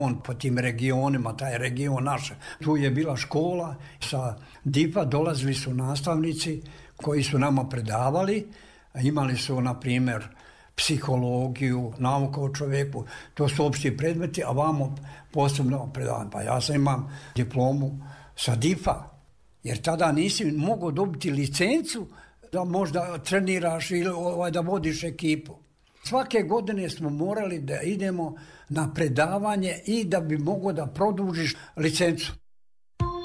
on po tim regionima, taj region naš. Tu je bila škola, sa DIF-a dolazili su nastavnici koji su nama predavali, imali su, na primjer, psihologiju, nauku o čovjeku, to su opšti predmeti, a vamo posebno predavanje. Pa ja sam imam diplomu sa DIF-a, jer tada nisi mogao dobiti licencu da možda treniraš ili da vodiš ekipu. Svake godine smo morali da idemo na predavanje i da bi mogao da produžiš licencu.